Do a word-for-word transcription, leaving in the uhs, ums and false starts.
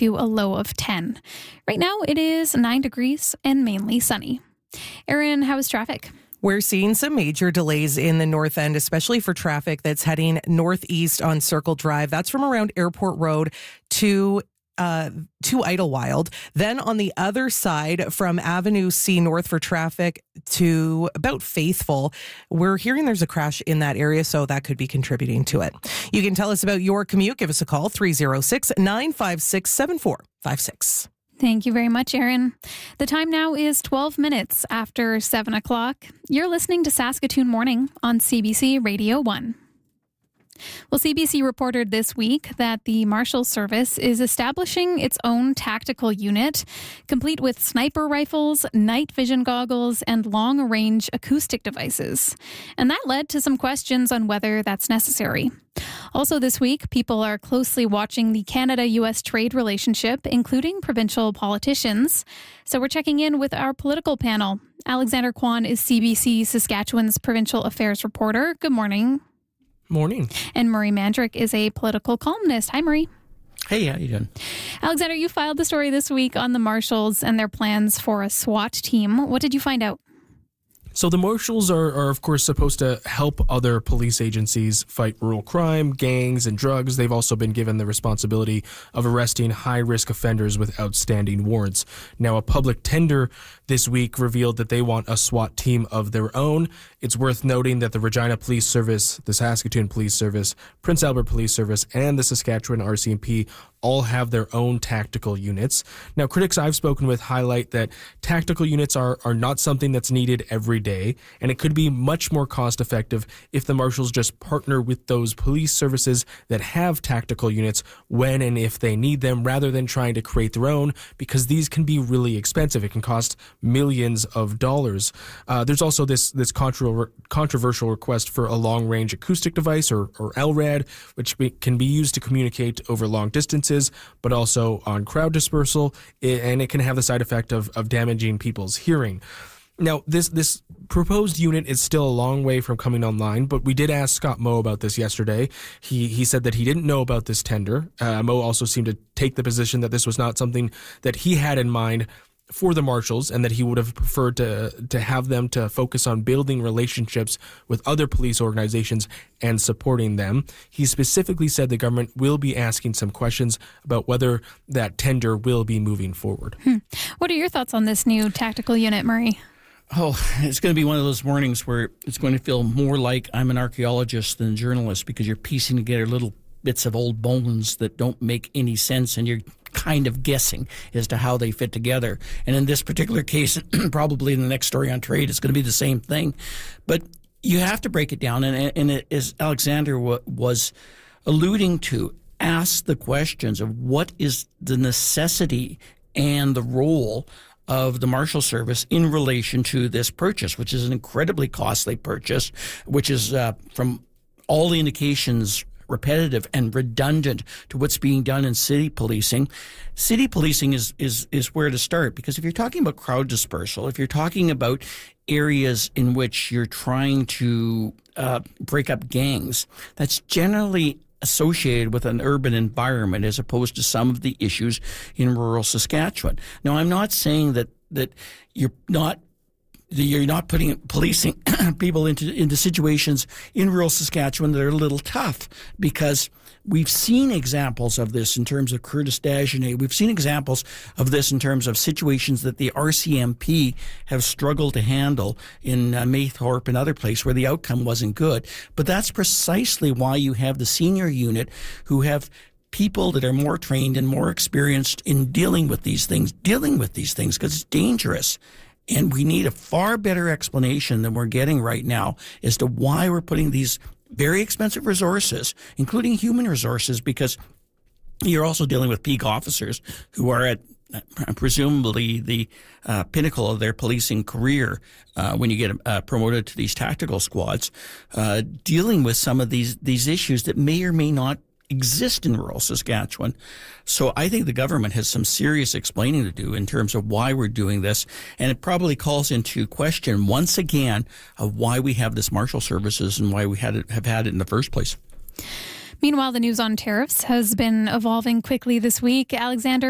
to a low of ten. Right now it is nine degrees and mainly sunny. Erin, how is traffic? We're seeing some major delays in the north end, especially for traffic that's heading northeast on Circle Drive. That's from around Airport Road to uh, to Idlewild. Then on the other side from Avenue C north for traffic to about Faithful, we're hearing there's a crash in that area, so that could be contributing to it. You can tell us about your commute. Give us a call, three oh six, nine five six, seven four five six. Thank you very much, Erin. The time now is twelve minutes after seven o'clock. You're listening to Saskatoon Morning on C B C Radio one. Well, C B C reported this week that the Marshals Service is establishing its own tactical unit, complete with sniper rifles, night vision goggles, and long-range acoustic devices. And that led to some questions on whether that's necessary. Also this week, people are closely watching the Canada-U S trade relationship, including provincial politicians. So we're checking in with our political panel. Alexander Kwan is C B C Saskatchewan's provincial affairs reporter. Good morning. Morning. And Murray Mandrick is a political columnist. Hi, Murray. Hey, how you doing? Alexander, you filed the story this week on the Marshals and their plans for a SWAT team. What did you find out? So the Marshals are, are, of course, supposed to help other police agencies fight rural crime, gangs, and drugs. They've also been given the responsibility of arresting high-risk offenders with outstanding warrants. Now, a public tender this week revealed that they want a SWAT team of their own. It's worth noting that the Regina Police Service, the Saskatoon Police Service, Prince Albert Police Service, and the Saskatchewan R C M P all have their own tactical units. Now, critics I've spoken with highlight that tactical units are, are not something that's needed every day, and it could be much more cost-effective if the Marshals just partner with those police services that have tactical units when and if they need them, rather than trying to create their own, because these can be really expensive. It can cost millions of dollars. Uh, there's also this this contro- controversial request for a long-range acoustic device, or, or L R A D, which can be used to communicate over long distances, but also on crowd dispersal, and it can have the side effect of, of damaging people's hearing. Now, this this proposed unit is still a long way from coming online, but we did ask Scott Moe about this yesterday. He he said that he didn't know about this tender. Uh, Moe also seemed to take the position that this was not something that he had in mind for the Marshals, and that he would have preferred to to have them to focus on building relationships with other police organizations and supporting them. He specifically said the government will be asking some questions about whether that tender will be moving forward. Hmm. What are your thoughts on this new tactical unit, Murray? Oh, it's going to be one of those mornings where it's going to feel more like I'm an archaeologist than a journalist, because you're piecing together little bits of old bones that don't make any sense, and you're kind of guessing as to how they fit together. And in this particular case, probably in the next story on trade, it's going to be the same thing. But you have to break it down, and, and it, as Alexander w- was alluding to, ask the questions of what is the necessity and the role of the Marshal Service in relation to this purchase, which is an incredibly costly purchase, which is, uh, from all the indications, repetitive and redundant to what's being done in city policing. City policing is, is, is where to start, because if you're talking about crowd dispersal, if you're talking about areas in which you're trying to uh, break up gangs, that's generally associated with an urban environment as opposed to some of the issues in rural Saskatchewan. Now, I'm not saying that, that you're not You're not putting policing people into into situations in rural Saskatchewan that are a little tough, because we've seen examples of this in terms of Curtis Dagenais. We've seen examples of this in terms of situations that the R C M P have struggled to handle in uh, Maythorpe and other places where the outcome wasn't good. But that's precisely why you have the senior unit, who have people that are more trained and more experienced in dealing with these things, dealing with these things, because it's dangerous. And we need a far better explanation than we're getting right now as to why we're putting these very expensive resources, including human resources, because you're also dealing with peak officers who are at uh, presumably the uh, pinnacle of their policing career uh, when you get uh, promoted to these tactical squads, uh, dealing with some of these, these issues that may or may not exist in rural Saskatchewan. So I think the government has some serious explaining to do in terms of why we're doing this, and it probably calls into question once again of why we have this Marshal Services and why we had it, have had it in the first place. Meanwhile, the news on tariffs has been evolving quickly this week. Alexander,